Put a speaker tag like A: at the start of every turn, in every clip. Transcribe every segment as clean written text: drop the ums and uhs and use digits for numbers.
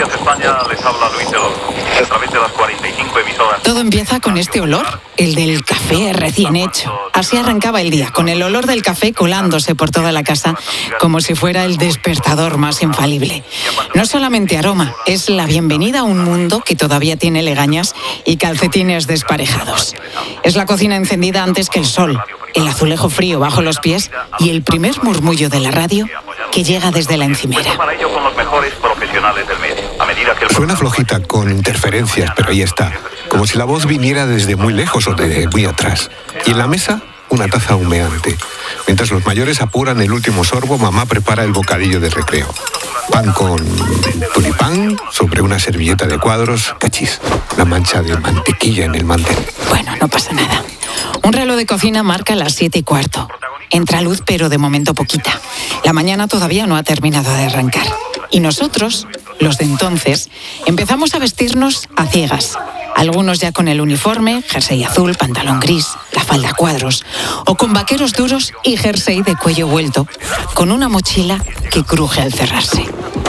A: Días España, les habla Luis Delor. A través de las 45 emisoras.
B: Todo empieza con este olor, el del café recién hecho. Así arrancaba el día, con el olor del café colándose por toda la casa, como si fuera el despertador más infalible. No solamente aroma, es la bienvenida a un mundo que todavía tiene legañas y calcetines desparejados. Es la cocina encendida antes que el sol, el azulejo frío bajo los pies y el primer murmullo de la radio que llega desde la encimera.
A: Para ello con los mejores profesionales del medio. A medida que el
C: Suena flojita, con interferencias, pero ahí está. Como si la voz viniera desde muy lejos o de muy atrás. Y en la mesa, una taza humeante. Mientras los mayores apuran el último sorbo, mamá prepara el bocadillo de recreo. Pan con tulipán sobre una servilleta de cuadros, cachis, la mancha de mantequilla en el mantel.
B: Bueno, no pasa nada. Un reloj de cocina marca las 7:15. Entra luz, pero de momento poquita. La mañana todavía no ha terminado de arrancar. Y nosotros, los de entonces, empezamos a vestirnos a ciegas. Algunos ya con el uniforme, jersey azul, pantalón gris, la falda a cuadros, o con vaqueros duros y jersey de cuello vuelto, con una mochila que cruje al cerrarse.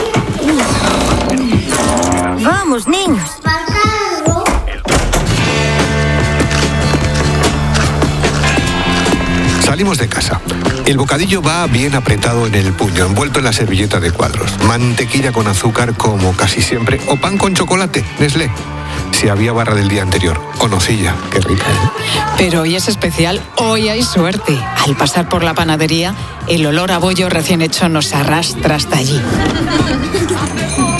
D: Vamos, niños.
C: Salimos de casa. El bocadillo va bien apretado en el puño, envuelto en la servilleta de cuadros. Mantequilla con azúcar, como casi siempre, o pan con chocolate, Nestlé. Si había barra del día anterior, o nocilla, qué rica, ¿eh?
B: Pero hoy es especial, hoy hay suerte. Al pasar por la panadería, el olor a bollo recién hecho nos arrastra hasta allí.